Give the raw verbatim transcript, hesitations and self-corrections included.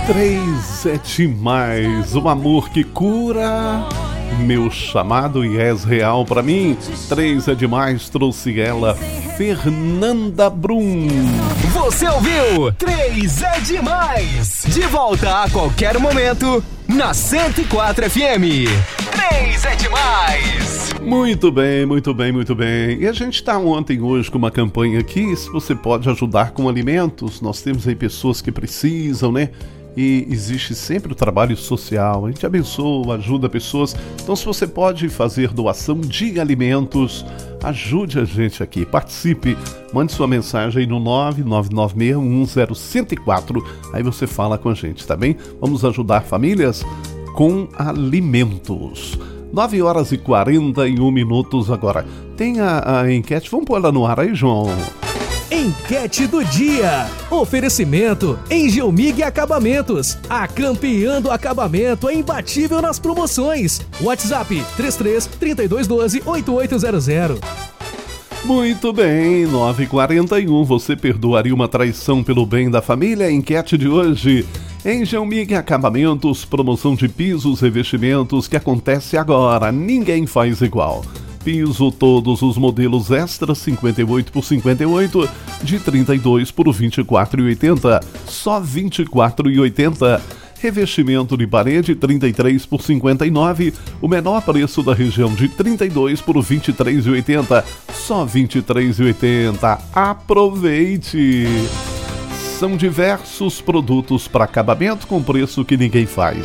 Três é demais, um amor que cura. Meu chamado e és real pra mim. Três é demais, trouxe ela, Fernanda Brum. Você ouviu? Três é demais. De volta a qualquer momento na cento e quatro F M. Três é demais. Muito bem, muito bem, muito bem. E a gente está ontem hoje com uma campanha aqui. Se você pode ajudar com alimentos, nós temos aí pessoas que precisam, né? E existe sempre o trabalho social, a gente abençoa, ajuda pessoas. Então, se você pode fazer doação de alimentos, ajude a gente aqui, participe, mande sua mensagem aí no nove nove nove seis um zero um zero quatro, aí você fala com a gente, tá bem? Vamos ajudar famílias com alimentos. nove horas e quarenta e um minutos agora. Tem a, a enquete, vamos pôr ela no ar aí, João. Enquete do dia. Oferecimento Engelmig Acabamentos. A campeã do acabamento é imbatível nas promoções. WhatsApp três três, três dois um dois, oito oito zero zero. Muito bem, nove e quarenta e um. Você perdoaria uma traição pelo bem da família? Enquete de hoje. Engelmig Acabamentos, promoção de pisos, revestimentos que acontece agora. Ninguém faz igual. Piso, todos os modelos extra, cinquenta e oito por cinquenta e oito, de trinta e dois por vinte e quatro e oitenta, só vinte e quatro e oitenta. Revestimento de parede, trinta e três por cinquenta e nove, o menor preço da região, de trinta e dois por vinte e três e oitenta, só vinte e três e oitenta. Aproveite! São diversos produtos para acabamento com preço que ninguém faz.